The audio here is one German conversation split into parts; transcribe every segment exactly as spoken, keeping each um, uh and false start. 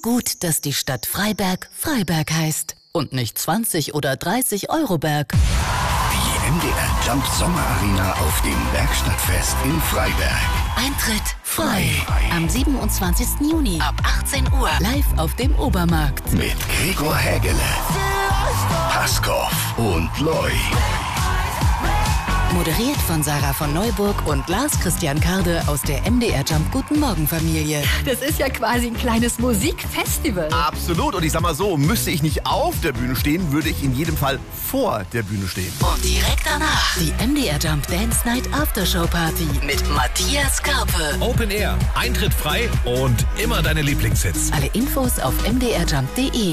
Gut, dass die Stadt Freiberg Freiberg heißt und nicht zwanzig oder dreißig Euro Berg. Die M D R Jump Sommerarena auf dem Werkstattfest in Freiberg. Eintritt frei. Am siebenundzwanzigsten Juni ab achtzehn Uhr live auf dem Obermarkt. Mit Gregor Hägele, Paskov und Loy. Moderiert von Sarah von Neuburg und Lars Christian Karde aus der M D R Jump Guten Morgen Familie. Das ist ja quasi ein kleines Musikfestival. Absolut. Und ich sag mal so, müsste ich nicht auf der Bühne stehen, würde ich in jedem Fall vor der Bühne stehen. Und direkt danach die M D R Jump Dance Night Aftershow Party mit Matthias Karpe. Open Air, Eintritt frei und immer deine Lieblingshits. Alle Infos auf m d r jump punkt d e.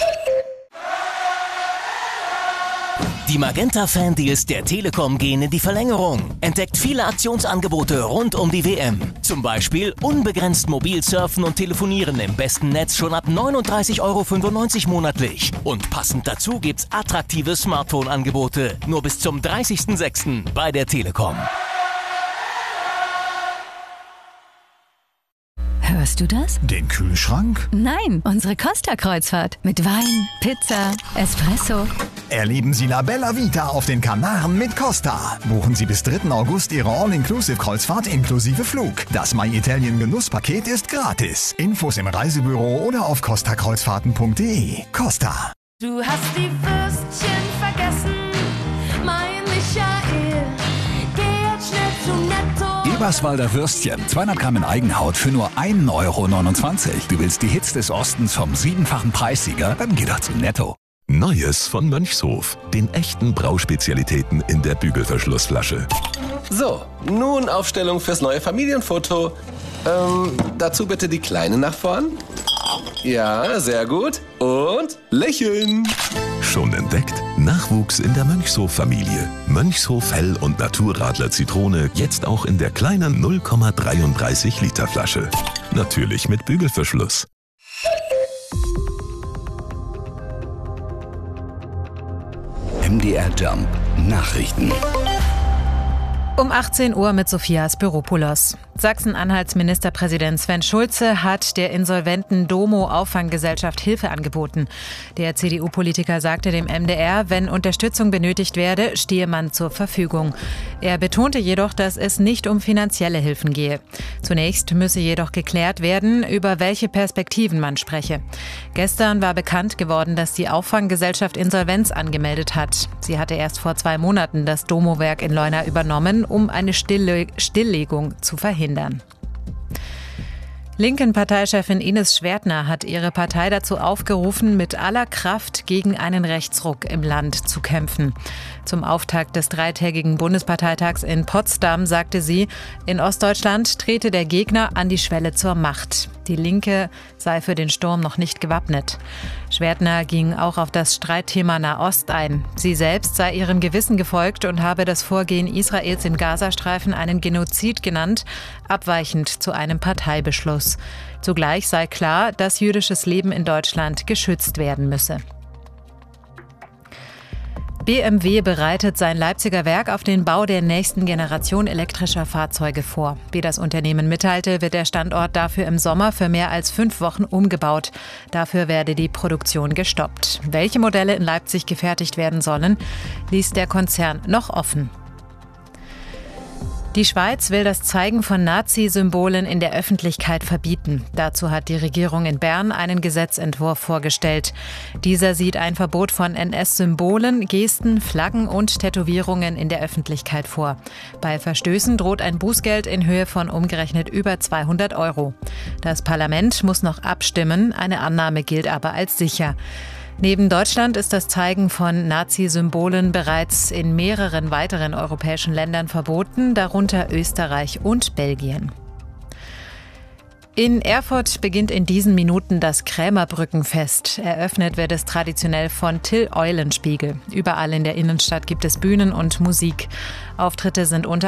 Die Magenta-Fan-Deals der Telekom gehen in die Verlängerung. Entdeckt viele Aktionsangebote rund um die W M. Zum Beispiel unbegrenzt mobil surfen und telefonieren im besten Netz schon ab neununddreißig Euro fünfundneunzig monatlich. Und passend dazu gibt's attraktive Smartphone-Angebote. Nur bis zum dreißigsten sechsten bei der Telekom. Hörst du das? Den Kühlschrank? Nein, unsere Costa-Kreuzfahrt. Mit Wein, Pizza, Espresso. Erleben Sie La Bella Vita auf den Kanaren mit Costa. Buchen Sie bis dritten August Ihre All-Inclusive-Kreuzfahrt inklusive Flug. Das My Italien Genusspaket ist gratis. Infos im Reisebüro oder auf costa kreuzfahrten punkt d e. Costa. Du hast die Würstchen vergessen, mein Michael. Geh jetzt schnell zu Netto. Eberswalder Würstchen, zweihundert Gramm in Eigenhaut für nur ein Euro neunundzwanzig. Du willst die Hits des Ostens vom siebenfachen Preissieger? Dann geh doch zu Netto. Neues von Mönchshof. Den echten Brauspezialitäten in der Bügelverschlussflasche. So, nun Aufstellung fürs neue Familienfoto. Ähm, dazu bitte die Kleine nach vorn. Ja, sehr gut. Und lächeln. Schon entdeckt? Nachwuchs in der Mönchshof-Familie. Mönchshof Hell- und Naturradler Zitrone jetzt auch in der kleinen null Komma dreiunddreißig Liter Flasche. Natürlich mit Bügelverschluss. M D R Jump Nachrichten. Um achtzehn Uhr mit Sophias Büropoulos. Sachsen-Anhalts Ministerpräsident Sven Schulze hat der insolventen Domo-Auffanggesellschaft Hilfe angeboten. Der C D U-Politiker sagte dem M D R, wenn Unterstützung benötigt werde, stehe man zur Verfügung. Er betonte jedoch, dass es nicht um finanzielle Hilfen gehe. Zunächst müsse jedoch geklärt werden, über welche Perspektiven man spreche. Gestern war bekannt geworden, dass die Auffanggesellschaft Insolvenz angemeldet hat. Sie hatte erst vor zwei Monaten das Domo-Werk in Leuna übernommen, um eine Stille- Stilllegung zu verhindern. Linken-Parteichefin Ines Schwertner hat ihre Partei dazu aufgerufen, mit aller Kraft gegen einen Rechtsruck im Land zu kämpfen. Zum Auftakt des dreitägigen Bundesparteitags in Potsdam sagte sie, in Ostdeutschland trete der Gegner an die Schwelle zur Macht. Die Linke sei für den Sturm noch nicht gewappnet. Schwertner ging auch auf das Streitthema Nahost ein. Sie selbst sei ihrem Gewissen gefolgt und habe das Vorgehen Israels im Gazastreifen einen Genozid genannt, abweichend zu einem Parteibeschluss. Zugleich sei klar, dass jüdisches Leben in Deutschland geschützt werden müsse. B M W bereitet sein Leipziger Werk auf den Bau der nächsten Generation elektrischer Fahrzeuge vor. Wie das Unternehmen mitteilte, wird der Standort dafür im Sommer für mehr als fünf Wochen umgebaut. Dafür werde die Produktion gestoppt. Welche Modelle in Leipzig gefertigt werden sollen, ließ der Konzern noch offen. Die Schweiz will das Zeigen von Nazi-Symbolen in der Öffentlichkeit verbieten. Dazu hat die Regierung in Bern einen Gesetzentwurf vorgestellt. Dieser sieht ein Verbot von N S-Symbolen, Gesten, Flaggen und Tätowierungen in der Öffentlichkeit vor. Bei Verstößen droht ein Bußgeld in Höhe von umgerechnet über zweihundert Euro. Das Parlament muss noch abstimmen, eine Annahme gilt aber als sicher. Neben Deutschland ist das Zeigen von Nazi-Symbolen bereits in mehreren weiteren europäischen Ländern verboten, darunter Österreich und Belgien. In Erfurt beginnt in diesen Minuten das Krämerbrückenfest. Eröffnet wird es traditionell von Till Eulenspiegel. Überall in der Innenstadt gibt es Bühnen und Musik. Auftritte sind unter